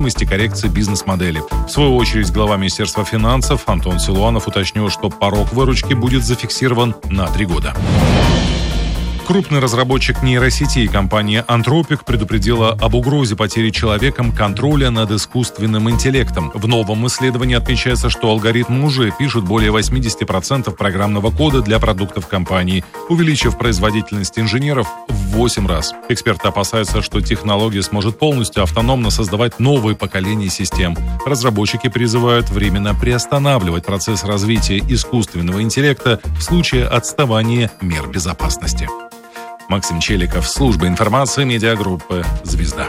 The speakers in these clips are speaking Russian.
необходимости коррекции бизнес-модели. В свою очередь, глава Министерства финансов Антон Силуанов уточнил, что порог выручки будет зафиксирован на 3 года. Крупный разработчик нейросетей компания Anthropic предупредила об угрозе потери человеком контроля над искусственным интеллектом. В новом исследовании отмечается, что алгоритмы уже пишут более 80% программного кода для продуктов компании, увеличив производительность инженеров в 8 раз. Эксперты опасаются, что технология сможет полностью автономно создавать новые поколения систем. Разработчики призывают временно приостанавливать процесс развития искусственного интеллекта в случае отставания мер безопасности. Максим Челиков, служба информации медиагруппы «Звезда».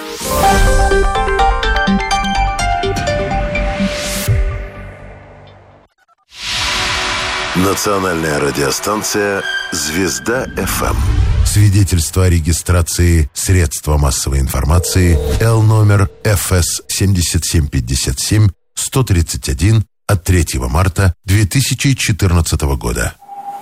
Национальная радиостанция «Звезда ФМ». Свидетельство о регистрации средства массовой информации Л номер ФС 7757 131 от 3 марта 2014 года.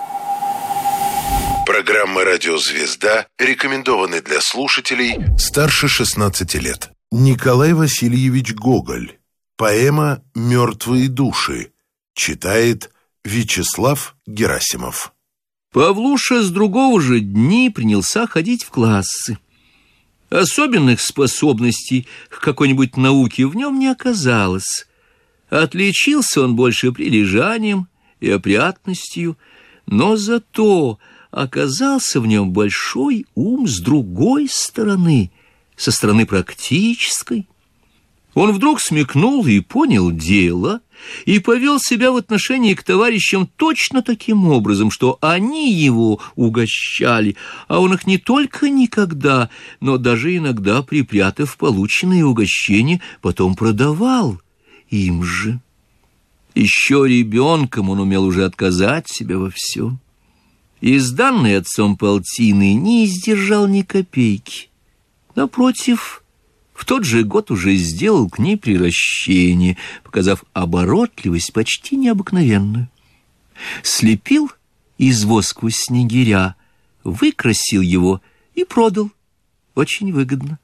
Программа «Радио Звезда» рекомендованы для слушателей старше 16 лет. Николай Васильевич Гоголь. Поэма «Мертвые души». Читает Вячеслав Герасимов. Павлуша с другого же дни принялся ходить в классы. Особенных способностей к какой-нибудь науке в нем не оказалось. Отличился он больше прилежанием и опрятностью, но зато оказался в нем большой ум с другой стороны, со стороны практической. Он вдруг смекнул и понял дело, и повел себя в отношении к товарищам точно таким образом, что они его угощали, а он их не только никогда, но даже иногда, припрятав полученные угощения, потом продавал им же. Еще ребенком он умел уже отказать себе во всем. Из данной отцом полтины не издержал ни копейки. Напротив, в тот же год уже сделал к ней приращение, показав оборотливость почти необыкновенную. Слепил из воску снегиря, выкрасил его и продал. Очень выгодно.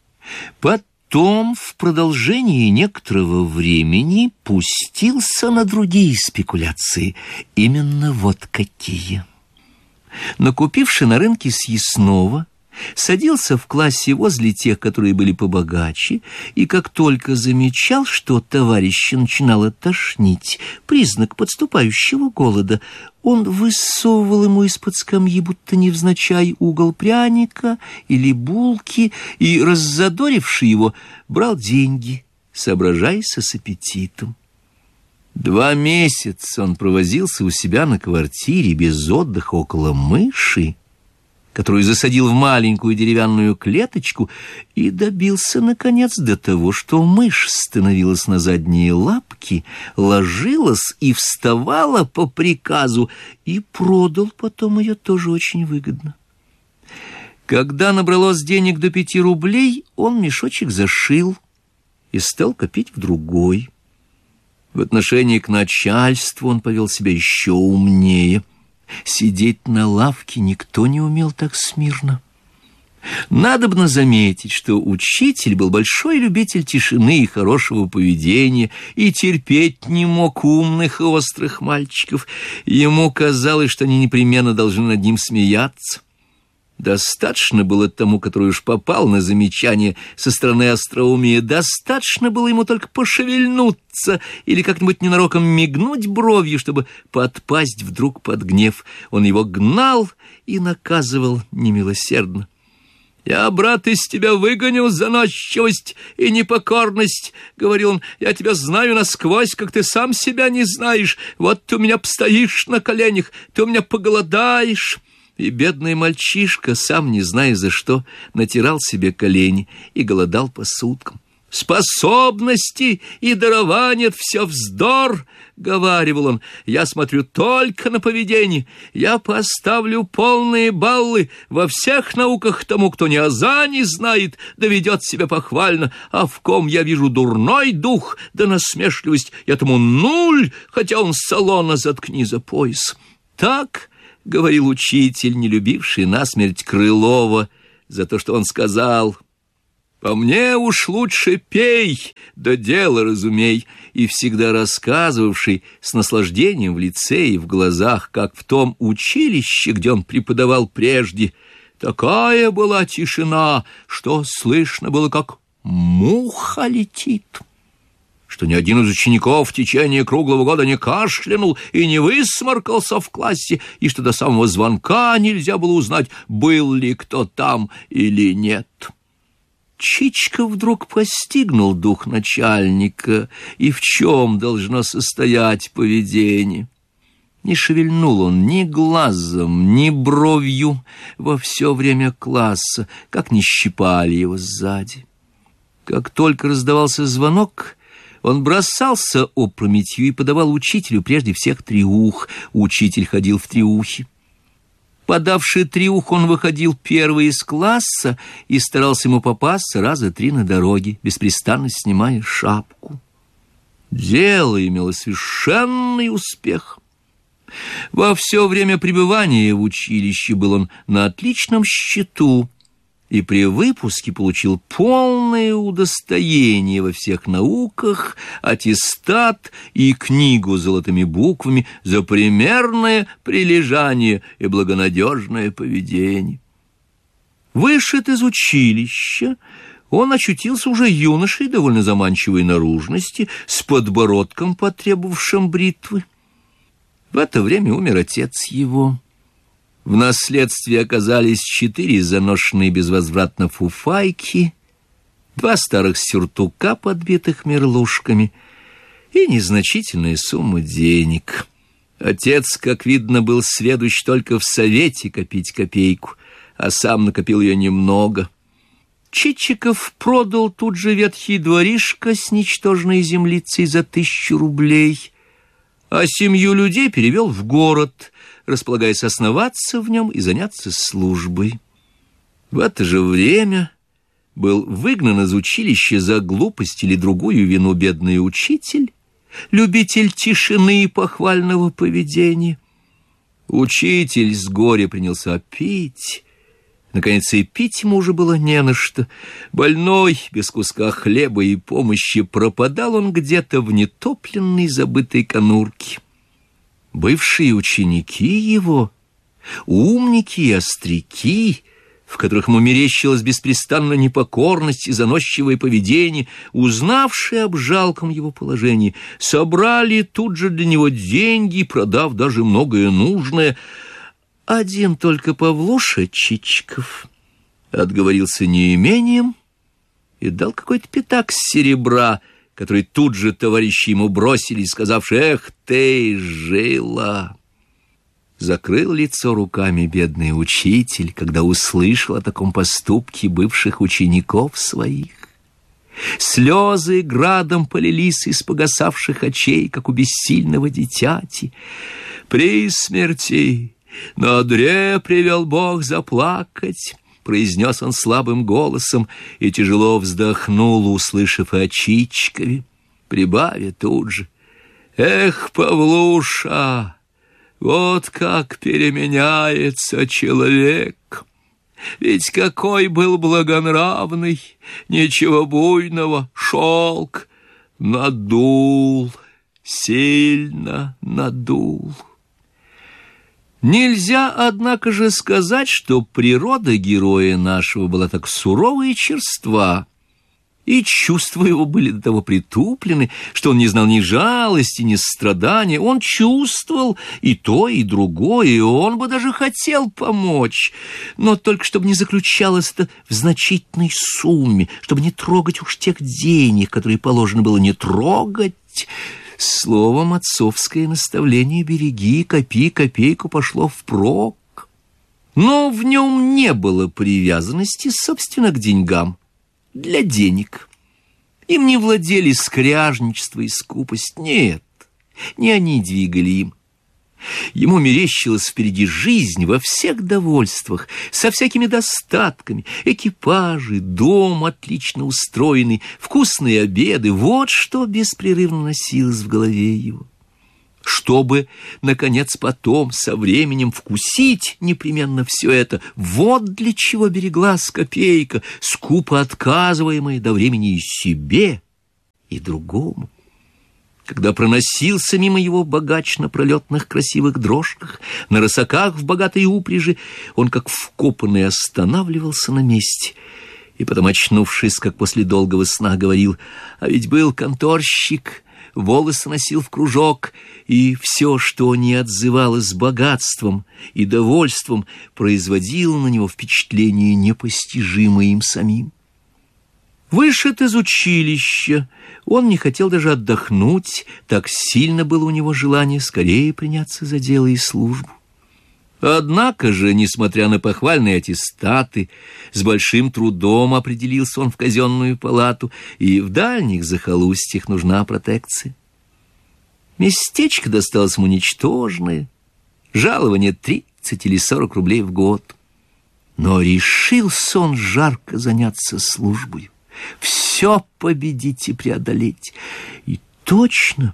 Потом, в продолжении некоторого времени, пустился на другие спекуляции. Именно вот какие. Накупивши на рынке съестного, садился в классе возле тех, которые были побогаче, и как только замечал, что товарища начинало тошнить, признак подступающего голода, он высовывал ему из-под скамьи, будто невзначай, угол пряника или булки, и, раззадоривши его, брал деньги, соображаясь с аппетитом. 2 месяца он провозился у себя на квартире без отдыха около мыши, которую засадил в маленькую деревянную клеточку, и добился, наконец, до того, что мышь становилась на задние лапки, ложилась и вставала по приказу, и продал потом ее тоже очень выгодно. Когда набралось денег до 5 рублей, он мешочек зашил и стал копить в другой. В отношении к начальству он повел себя еще умнее. Сидеть на лавке никто не умел так смирно. Надобно заметить, что учитель был большой любитель тишины и хорошего поведения и терпеть не мог умных и острых мальчиков. Ему казалось, что они непременно должны над ним смеяться. Достаточно было тому, который уж попал на замечание со стороны остроумия, достаточно было ему только пошевельнуться или как-нибудь ненароком мигнуть бровью, чтобы подпасть вдруг под гнев. Он его гнал и наказывал немилосердно. «Я, брат, из тебя выгоню заносчивость и непокорность», — говорил он. «Я тебя знаю насквозь, как ты сам себя не знаешь. Вот ты у меня постоишь на коленях, ты у меня поголодаешь». И бедный мальчишка, сам не зная за что, натирал себе колени и голодал по суткам. «Способности и дарования — это все вздор», — говаривал он. «Я смотрю только на поведение. Я поставлю полные баллы во всех науках тому, кто ни аза не знает, да ведет себя похвально, а в ком я вижу дурной дух да насмешливость, этому 0, хотя он с салона заткни за пояс». Так говорил учитель, не любивший насмерть Крылова, за то, что он сказал. А мне уж лучше пей, да дело разумей, и всегда рассказывавший с наслаждением в лице и в глазах, как в том училище, где он преподавал прежде, такая была тишина, что слышно было, как муха летит, что ни один из учеников в течение круглого года не кашлянул и не высморкался в классе, и что до самого звонка нельзя было узнать, был ли кто там или нет. Чичиков вдруг постигнул дух начальника и в чем должно состоять поведение. Не шевельнул он ни глазом, ни бровью во все время класса, как не щипали его сзади. Как только раздавался звонок, он бросался опрометью и подавал учителю прежде всех триух. Учитель ходил в триухе. Подавший триух, он выходил первый из класса и старался ему попасться раза 3 на дороге, беспрестанно снимая шапку. Дело имело совершенный успех. Во все время пребывания в училище был он на отличном счету и при выпуске получил полное удостоение во всех науках, аттестат и книгу с золотыми буквами за примерное прилежание и благонадежное поведение. Вышед из училища, он очутился уже юношей довольно заманчивой наружности, с подбородком, потребовавшим бритвы. В это время умер отец его. В наследстве оказались 4 заношенные безвозвратно фуфайки, 2 старых сюртука, подбитых мерлушками, и незначительная сумма денег. Отец, как видно, был сведущ только в совете копить копейку, а сам накопил ее немного. Чичиков продал тут же ветхий дворишко с ничтожной землицей за 1000 рублей, а семью людей перевел в город, располагаясь основаться в нем и заняться службой. В это же время был выгнан из училища за глупость или другую вину бедный учитель, любитель тишины и похвального поведения. Учитель с горя принялся пить. Наконец, и пить ему уже было не на что. Больной, без куска хлеба и помощи, пропадал он где-то в нетопленной забытой конурке. Бывшие ученики его, умники и остряки, в которых ему мерещилась беспрестанно непокорность и заносчивое поведение, узнавшие об жалком его положении, собрали тут же для него деньги, продав даже многое нужное. Один только Павлуша Чичиков отговорился неимением и дал какой-то пятак с серебра, который тут же товарищи ему бросили, сказавши: «Эх ты, жила!» Закрыл лицо руками бедный учитель, когда услышал о таком поступке бывших учеников своих. Слезы градом полились из погасавших очей, как у бессильного дитяти. «При смерти на одре привел Бог заплакать», — произнес он слабым голосом и тяжело вздохнул, услышав о Чичикове, прибавя тут же: «Эх, Павлуша, вот как переменяется человек! Ведь какой был благонравный, ничего буйного, шелк надул, сильно надул». Нельзя, однако же, сказать, что природа героя нашего была так сурова и черства, и чувства его были до того притуплены, что он не знал ни жалости, ни сострадания. Он чувствовал и то, и другое, и он бы даже хотел помочь, но только чтобы не заключалось это в значительной сумме, чтобы не трогать уж тех денег, которые положено было не трогать. Словом, отцовское наставление «береги, копи копейку» пошло впрок. Но в нем не было привязанности, собственно, к деньгам, для денег. Им не владели скряжничество и скупость, нет, не они двигали им. Ему мерещилась впереди жизнь во всех довольствах, со всякими достатками, экипажи, дом отлично устроенный, вкусные обеды — вот что беспрерывно носилось в голове его. чтобы, наконец, потом, со временем, вкусить непременно все это. Вот для чего береглась копейка, скупо отказываемая до времени и себе, и другому. Когда проносился мимо его богач на пролетных красивых дрожках, на рысаках в богатой упряжи, он, как вкопанный, останавливался на месте, и потом, очнувшись, как после долгого сна, говорил: «А ведь был конторщик, волосы носил в кружок, и все, что не отзывалось богатством и довольством, производило на него впечатление, непостижимое им самим». Вышед из училища, он не хотел даже отдохнуть, так сильно было у него желание скорее приняться за дело и службу. Однако же, несмотря на похвальные аттестаты, с большим трудом определился он в казенную палату, и в дальних захолустьях нужна протекция. Местечко досталось ему ничтожное, жалование 30 или 40 рублей в год. Но решился он жарко заняться службой, все победить и преодолеть. И точно,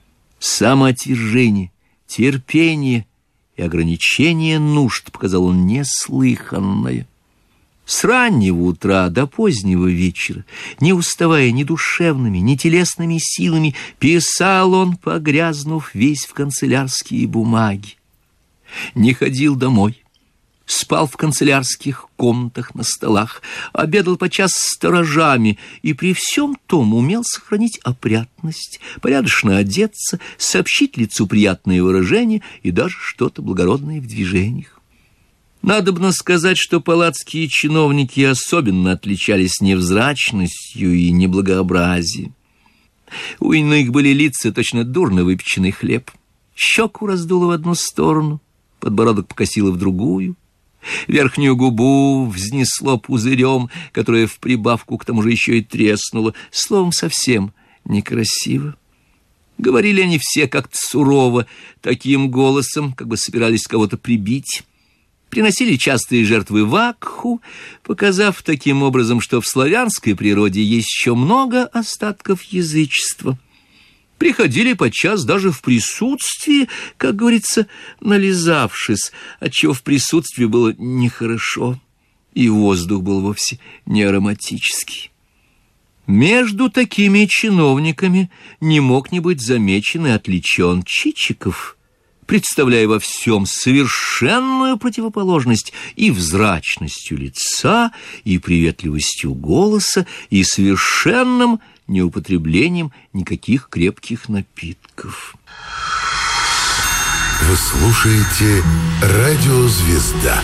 самоотвержение, терпение и ограничение нужд показал он неслыханное. С раннего утра до позднего вечера, не уставая ни душевными, ни телесными силами, писал он, погрязнув весь в канцелярские бумаги. Не ходил домой, спал в канцелярских комнатах на столах, обедал подчас с сторожами и при всем том умел сохранить опрятность, порядочно одеться, сообщить лицу приятные выражения и даже что-то благородное в движениях. Надобно сказать, что палатские чиновники особенно отличались невзрачностью и неблагообразием. У иных были лица точно дурно выпеченный хлеб. Щеку раздуло в одну сторону, подбородок покосило в другую, верхнюю губу взнесло пузырем, которое в прибавку к тому же еще и треснуло. Словом, совсем некрасиво. Говорили они все как-то сурово, таким голосом, как бы собирались кого-то прибить. Приносили частые жертвы вакху, показав таким образом, что в славянской природе есть еще много остатков язычества. Приходили подчас даже в присутствии, как говорится, нализавшись, отчего в присутствии было нехорошо, и воздух был вовсе не ароматический. Между такими чиновниками не мог не быть замечен и отличен Чичиков, представляя во всем совершенную противоположность и взрачностью лица, и приветливостью голоса, и совершенным неупотреблением никаких крепких напитков. Вы слушаете «Радио Звезда».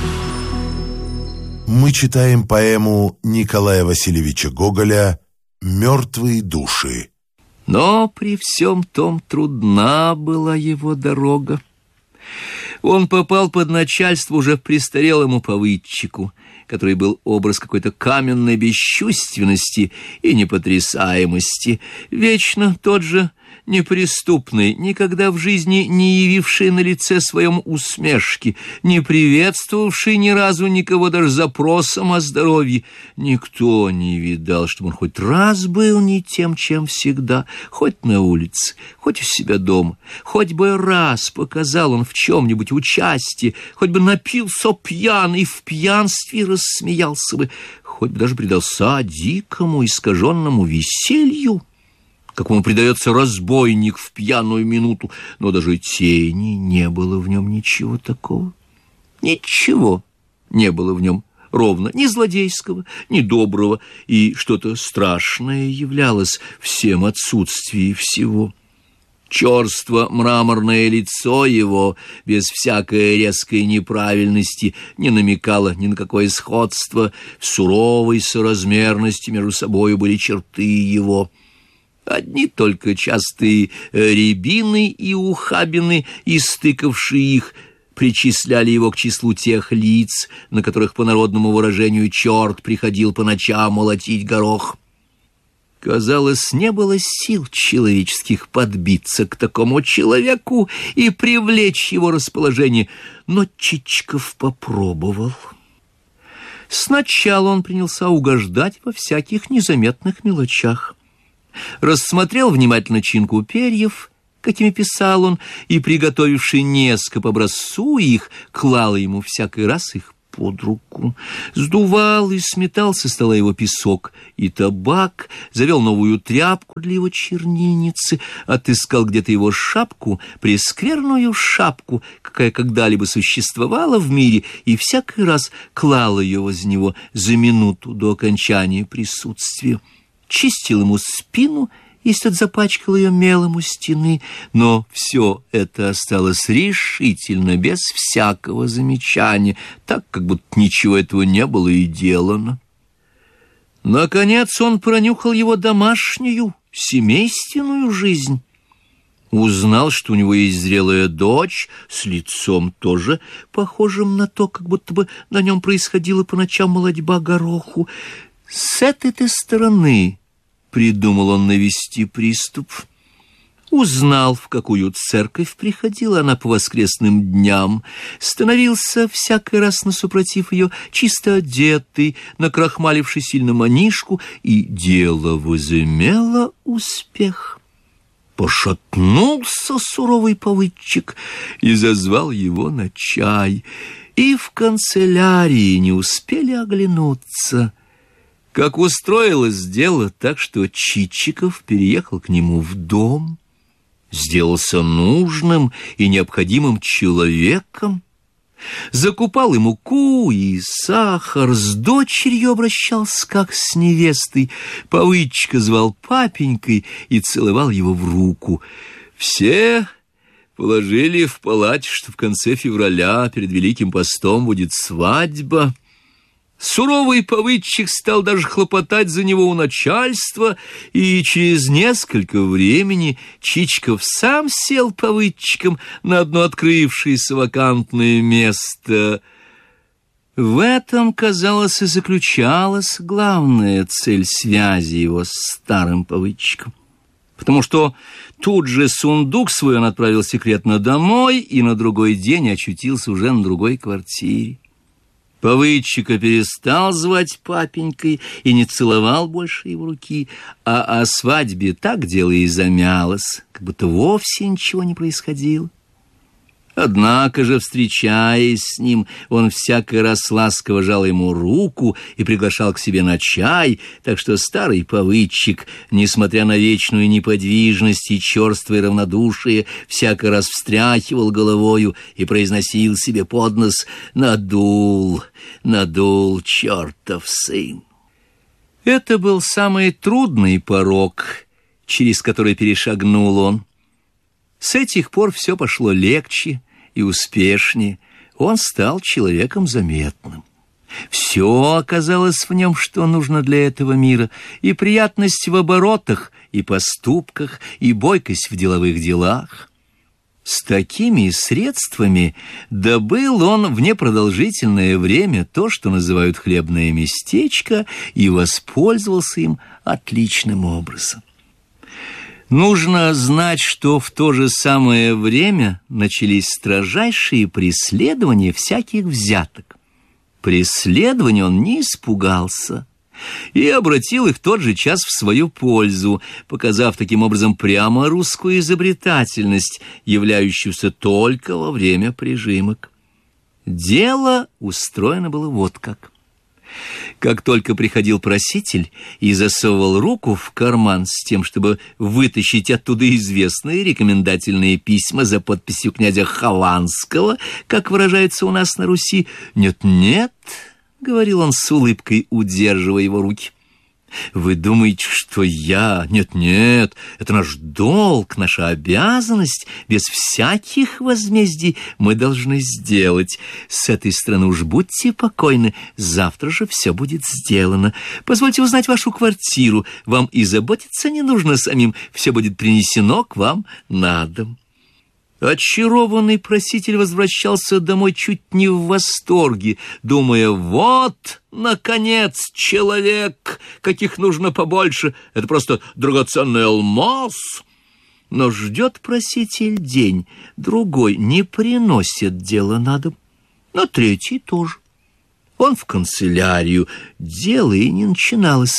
Мы читаем поэму Николая Васильевича Гоголя «Мертвые души». Но при всем том трудна была его дорога. Он попал под начальство уже престарелому повыдчику, который был образ какой-то каменной бесчувственности и непотрясаемости, вечно тот же неприступный, никогда в жизни не явивший на лице своем усмешки, не приветствовавший ни разу никого даже запросом о здоровье. Никто не видал, чтобы он хоть раз был не тем, чем всегда, хоть на улице, хоть у себя дома, хоть бы раз показал он в чем-нибудь участие, хоть бы напился пьян и в пьянстве рассмеялся бы, хоть бы даже предался дикому искаженному веселью, какому предается разбойник в пьяную минуту, но даже тени не было в нем ничего такого. Ничего не было в нем ровно ни злодейского, ни доброго, и что-то страшное являлось всем отсутствии всего. Черство мраморное лицо его, без всякой резкой неправильности, не намекало ни на какое сходство, в суровой соразмерности между собою были черты его. Одни только частые рябины и ухабины, истыкавшие их, причисляли его к числу тех лиц, на которых, по народному выражению, черт приходил по ночам молотить горох. Казалось, не было сил человеческих подбиться к такому человеку и привлечь его расположение, но Чичиков попробовал. Сначала он принялся угождать во всяких незаметных мелочах. Рассмотрел внимательно чинку перьев какими писал он, и, приготовивший несколько по образцу их, клал ему всякий раз их под руку. Сдувал и сметал со стола его песок и табак, завел новую тряпку для его чернильницы, отыскал где-то его шапку, прескверную шапку, какая когда-либо существовала в мире, и всякий раз клал ее возле него за минуту до окончания присутствия. Чистил ему спину, если тот запачкал ее мелом у стены, но все это осталось решительно без всякого замечания, так как будто ничего этого не было и делано. Наконец он пронюхал его домашнюю, семейственную жизнь. Узнал, что у него есть зрелая дочь, с лицом тоже похожим на то, как будто бы на нем происходила по ночам молодьба гороху. С этой-то стороны придумал он навести приступ. Узнал, в какую церковь приходила она по воскресным дням, становился всякий раз насупротив ее, чисто одетый, накрахмаливший сильно манишку, и дело возымело успех. Пошатнулся суровый повыдчик и зазвал его на чай, и в канцелярии не успели оглянуться, как устроилось дело так, что Чичиков переехал к нему в дом, сделался нужным и необходимым человеком, закупал ему муку и сахар, с дочерью обращался как с невестой, повыдчика звал папенькой и целовал его в руку. Все положили в палате, что в конце февраля перед Великим постом будет свадьба. Суровый повыдчик стал даже хлопотать за него у начальства, и через несколько времени Чичиков сам сел повыдчиком на одно открывшееся вакантное место. В этом, казалось, и заключалась главная цель связи его с старым повыдчиком, потому что тут же сундук свой он отправил секретно домой и на другой день очутился уже на другой квартире. Повыдчика перестал звать папенькой и не целовал больше его руки, а о свадьбе так дело и замялось, как будто вовсе ничего не происходило. Однако же, встречаясь с ним, он всякий раз ласково жал ему руку и приглашал к себе на чай, так что старый повыдчик, несмотря на вечную неподвижность и черствое равнодушие, всякий раз встряхивал головою и произносил себе под нос: «Надул, надул, чертов сын». Это был самый трудный порог, через который перешагнул он. С этих пор все пошло легче и успешнее, он стал человеком заметным. Все оказалось в нем, что нужно для этого мира, и приятность в оборотах, и поступках, и бойкость в деловых делах. С такими средствами добыл он в непродолжительное время то, что называют хлебное местечко, и воспользовался им отличным образом. Нужно знать, что в то же самое время начались строжайшие преследования всяких взяток. Преследования он не испугался и обратил их тот же час в свою пользу, показав таким образом прямо русскую изобретательность, являющуюся только во время прижимок. Дело устроено было вот как. Как только приходил проситель и засовывал руку в карман с тем, чтобы вытащить оттуда известные рекомендательные письма за подписью князя Хованского, как выражается у нас на Руси, «Нет-нет», — говорил он с улыбкой, удерживая его руки, «вы думаете, что я... Нет-нет, это наш долг, наша обязанность, без всяких возмездий мы должны сделать. С этой стороны уж будьте покойны, завтра же все будет сделано. Позвольте узнать вашу квартиру, вам и заботиться не нужно самим, все будет принесено к вам на дом». Очарованный проситель возвращался домой чуть не в восторге, думая: «Вот, наконец, человек, каких нужно побольше, это просто драгоценный алмаз». Но ждет проситель день, другой не приносит дело на дом, на третий тоже. Он в канцелярию, дело и не начиналось.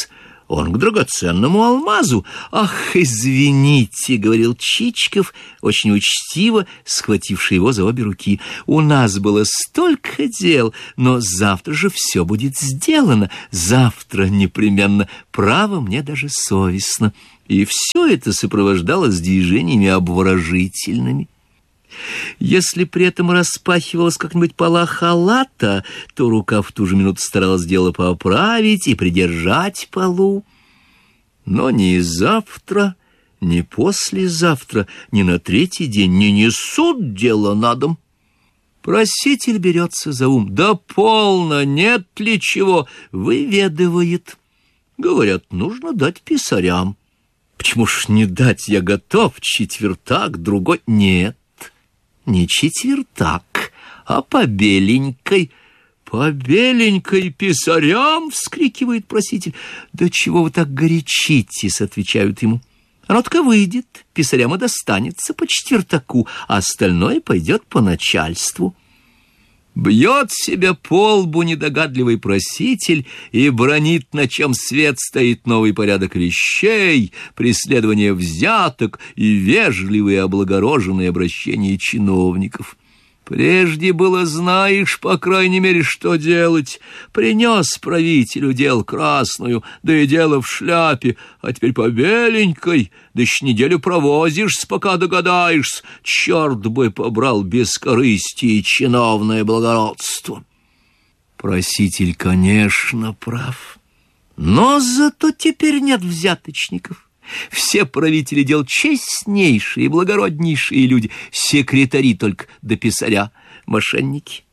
он к драгоценному алмазу. «Ах, извините», — говорил Чичиков, очень учтиво схвативший его за обе руки. «У нас было столько дел, но завтра же все будет сделано. Завтра непременно. Право, мне даже совестно». И все это сопровождалось движениями обворожительными. Если при этом распахивалась как-нибудь пола халата, то рука в ту же минуту старалась дело поправить и придержать полу. Но ни завтра, ни послезавтра, ни на третий день не несут дело на дом. Проситель берется за ум. Да полно, нет ли чего, выведывает. Говорят, нужно дать писарям. Почему ж не дать, я готов, четвертак, другой? Нет, не четвертак, а по беленькой. «По беленькой писарям!» — вскрикивает проситель. «Да чего вы так горячитесь?» — отвечают ему. «Оно-то выйдет, писарям и достанется по четвертаку, а остальное пойдет по начальству». Бьет себя по лбу недогадливый проситель и бранит, на чем свет стоит, новый порядок вещей, преследование взяток и вежливые облагороженные обращения чиновников. Прежде было, знаешь, по крайней мере, что делать. Принес правителю дел красную, да и дело в шляпе, а теперь по беленькой, да еще неделю провозишься, пока догадаешься. Черт бы побрал бескорыстие и чиновное благородство. Проситель, конечно, прав, но зато теперь нет взяточников. Все правители дел честнейшие и благороднейшие люди, секретари только до писаря, мошенники.